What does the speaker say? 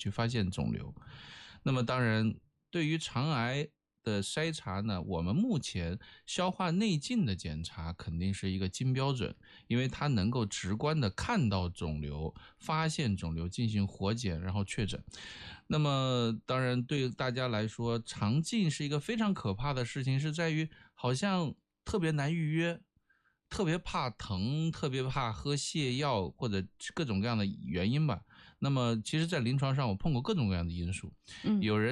去发现肿瘤。那么当然对于肠癌的筛查呢，我们目前消化内镜的检查肯定是一个金标准，因为它能够直观的看到肿瘤，发现肿瘤，进行活检，然后确诊。那么当然对大家来说，肠镜是一个非常可怕的事情，是在于好像特别难预约，特别怕疼，特别怕喝泻药，或者各种各样的原因吧。那么其实在临床上我碰过各种各样的因素，有人